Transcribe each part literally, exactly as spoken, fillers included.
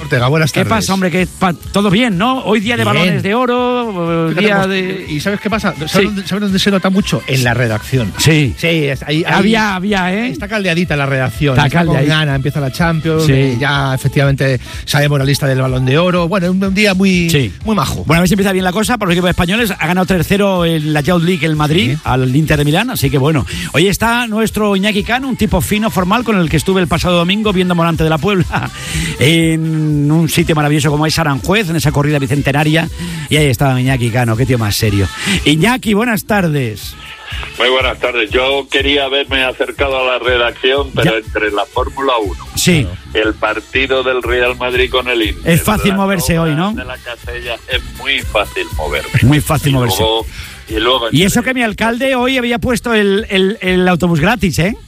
Ortega, buenas tardes. ¿Qué pasa, hombre? ¿Qué pa- ¿Todo bien, no? Hoy día de bien. Balones de oro, Fíjate, día hemos, de... ¿Y sabes qué pasa? ¿Sabes, sí. dónde, ¿Sabes dónde se nota mucho? En la redacción. Sí. Sí, es, ahí, ahí, había, había, ¿eh? Está caldeadita la redacción. Está, está caldeadita. con gana, empieza la Champions, Sí. eh, ya efectivamente sabemos la lista del Balón de Oro. Bueno, un, un día muy, sí. muy majo. Bueno, a ver si empieza bien la cosa para los equipos españoles. Ha ganado tres cero en la Youth League el Madrid, sí. al Inter de Milán, así que bueno. Hoy está nuestro Iñaki Cano, un tipo fino, formal, con el que estuve el pasado domingo viendo Morante de la Puebla en un sitio maravilloso como es Aranjuez, en esa corrida bicentenaria, y ahí estaba Iñaki Cano, qué tío más serio. Iñaki, buenas tardes. Muy buenas tardes. Yo quería haberme acercado a la redacción, pero ya. entre la Fórmula uno, sí. el partido del Real Madrid con el Inter, es fácil moverse hoy, ¿no? De la Casella, es muy fácil moverme. Muy fácil y moverse. Luego, y, luego y eso que mi alcalde hoy había puesto el, el, el autobús gratis, ¿eh?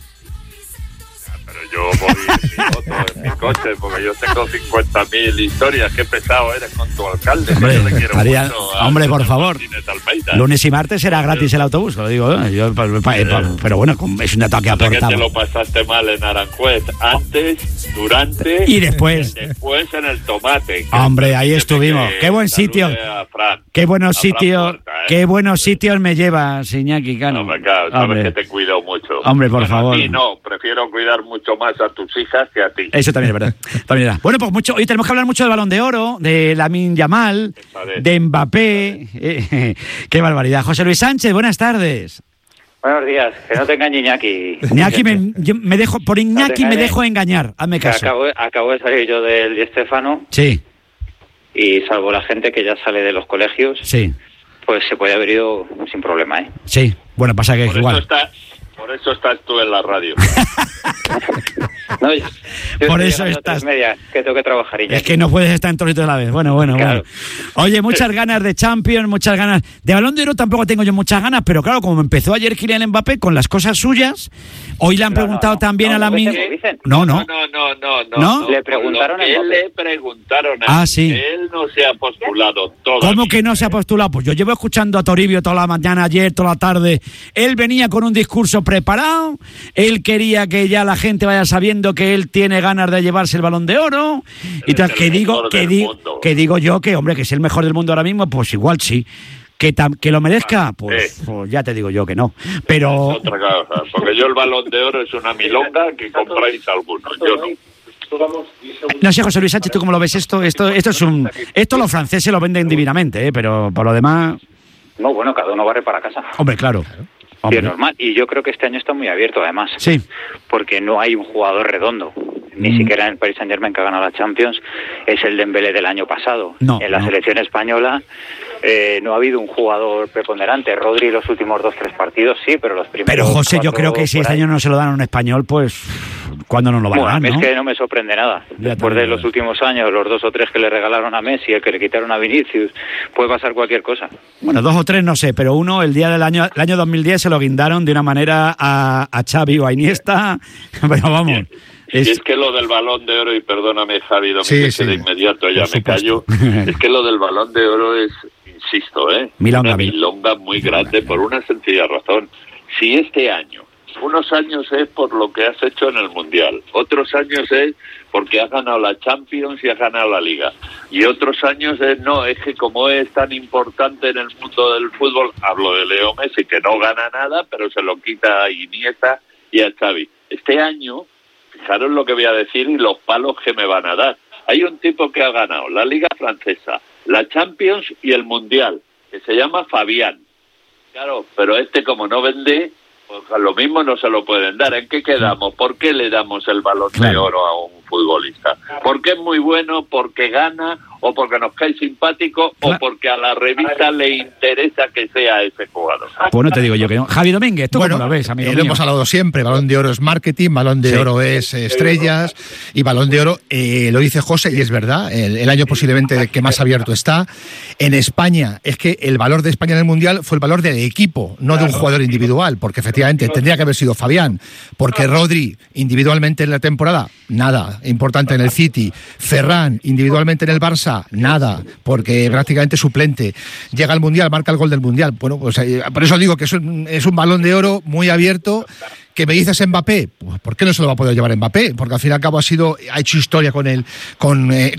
Yo voy en mi moto, en mi coche, porque yo tengo cincuenta mil historias. Qué pesado eres con tu alcalde. Hombre, yo le quiero haría, mucho hombre por favor. Lunes y martes será gratis el autobús, lo digo. ¿eh? Yo, pa, pa, pa, pero bueno, es un dato que aportaba. Que te lo pasaste mal en Aranjuez, antes, durante y después. Y después en el Tomate. Hombre, ahí estuvimos. Qué buen sitio. Qué buenos sitios. ¿eh? Qué buenos sitios me llevas, Iñaki Cano. No, claro, sabes hombre. que te cuido mucho. Hombre, por bueno, favor. A ti no, prefiero cuidar mucho más a tus hijas que a ti. Eso también es verdad. También es. Bueno, pues mucho. Hoy tenemos que hablar mucho del Balón de Oro, de Lamine Yamal, de Mbappé. Eh, qué barbaridad. José Luis Sánchez, buenas tardes. Buenos días, que no te engañe Iñaki. Iñaki, me, me dejo, por Iñaki no me dejo engañar, hazme caso. Acabo, acabo de salir yo del Di Stéfano. Sí. Y salvo la gente que ya sale de los colegios, sí. pues se puede haber ido sin problema, ¿eh? Sí, bueno, pasa que por igual. Eso está, por eso estás tú en la radio. No, yo, yo por eso estás. Media, que tengo que trabajar. Iñaki. Es que no puedes estar en todos sitios a la vez. Bueno, bueno, claro. bueno. Oye, muchas ganas de Champions, muchas ganas. De Balón de Oro tampoco tengo yo muchas ganas, pero claro, como empezó ayer Kylian Mbappé con las cosas suyas, hoy le han no, preguntado no, no, también no, a la no, min... no, no, no. No, no, no, no. ¿No? no le preguntaron a Él le preguntaron a ah, sí. Él no se ha postulado todavía. ¿Cómo que no se ha postulado? Pues yo llevo escuchando a Toribio toda la mañana, ayer, toda la tarde. Él venía con un discurso preparado. Él quería que ya la gente vaya sabiendo que él tiene ganas de llevarse el Balón de Oro. Y tal, que digo, que digo, que digo yo que, hombre, que es el mejor del mundo ahora mismo, pues igual sí. Que, tam, que lo merezca, pues, sí. pues ya te digo yo que no. Pero. Es otra cosa, porque yo el Balón de Oro es una milonga que compráis algunos, yo no. No sé, José Luis Sánchez, ¿tú cómo lo ves esto? Esto, esto es un, esto los franceses lo venden divinamente, ¿eh? Pero por lo demás. No, bueno, cada uno barre para casa. Hombre, claro. Sí, es normal. Y yo creo que este año está muy abierto, además. Sí. Porque no hay un jugador redondo. Ni mm. siquiera en el Paris Saint-Germain, que ha ganado la Champions, es el Dembélé del año pasado. No, en la no. selección española eh, no ha habido un jugador preponderante. Rodri los últimos dos, tres partidos, sí, pero los primeros... Pero, José, yo creo que si este año no se lo dan a un español, pues... ¿Cuándo no lo van bueno, a dar, es no? que no me sorprende nada. Ya Después de los últimos años, los dos o tres que le regalaron a Messi, el que le quitaron a Vinicius, puede pasar cualquier cosa. Bueno, dos o tres no sé, pero uno, el día del año el año dos mil diez se lo guindaron de una manera a, a Xavi o a Iniesta, pero vamos... Es... Y es que lo del Balón de Oro, y perdóname Javi Domínguez, sí, que sí. de inmediato ya me callo, es que lo del Balón de Oro es, insisto, ¿eh? Milonga, una milonga muy grande por una sencilla razón. Si este año, unos años es por lo que has hecho en el Mundial, otros años es porque has ganado la Champions y has ganado la Liga, y otros años es, no, es que como es tan importante en el mundo del fútbol, hablo de Leo Messi, que no gana nada, pero se lo quita a Iniesta y a Xavi. Este año... Fijaros lo que voy a decir y los palos que me van a dar. Hay un tipo que ha ganado la Liga Francesa, la Champions y el Mundial, que se llama Fabián. Claro, pero este como no vende, pues a lo mismo no se lo pueden dar. ¿En qué quedamos? ¿Por qué le damos el Balón de Oro a un futbolista? ¿Porque es muy bueno, porque gana, o porque nos cae simpático, o porque a la revista le interesa que sea ese jugador? Pues no te digo yo que no. Javi Domínguez, ¿tú bueno, cómo lo ves, amigo eh, mío? Lo hemos hablado siempre, Balón de Oro es marketing, Balón de sí. Oro es eh, estrellas, y Balón de Oro, eh, lo dice José, y es verdad, el, el año posiblemente que más abierto está. En España, es que el valor de España en el Mundial fue el valor del equipo, no de un jugador individual, porque efectivamente tendría que haber sido Fabián, porque Rodri, individualmente en la temporada, nada, importante en el City, Ferran, individualmente en el Barça, nada, porque prácticamente suplente, llega al Mundial, marca el gol del Mundial. Bueno, pues eh, por eso digo que es un, es un Balón de Oro muy abierto. ¿Que me dices Mbappé? Pues ¿por qué no se lo va a poder llevar Mbappé? Porque al fin y al cabo ha sido, ha hecho historia con el, con, eh,